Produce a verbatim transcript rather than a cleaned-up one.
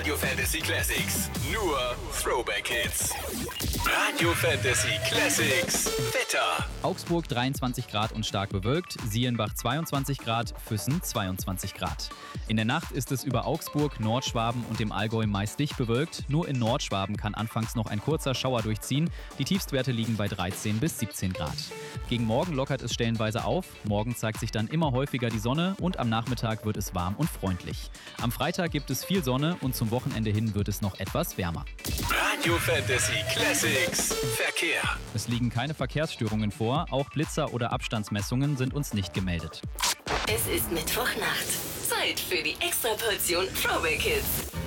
Radio Fantasy Classics. Nur Throwback Hits. Radio Fantasy Classics. Wetter. Augsburg dreiundzwanzig Grad und stark bewölkt, Sielenbach zweiundzwanzig Grad, Füssen zweiundzwanzig Grad. In der Nacht ist es über Augsburg, Nordschwaben und dem Allgäu meist dicht bewölkt. Nur in Nordschwaben kann anfangs noch ein kurzer Schauer durchziehen. Die Tiefstwerte liegen bei dreizehn bis siebzehn Grad. Gegen morgen lockert es stellenweise auf. Morgen zeigt sich dann immer häufiger die Sonne und am Nachmittag wird es warm und freundlich. Am Freitag gibt es viel Sonne und zum Wochenende hin wird es noch etwas wärmer. Radio Fantasy Classics. Verkehr. Es liegen keine Verkehrsstörungen vor, auch Blitzer oder Abstandsmessungen sind uns nicht gemeldet. Es ist Mittwochnacht. Zeit für die Extraportion Throwback Hits.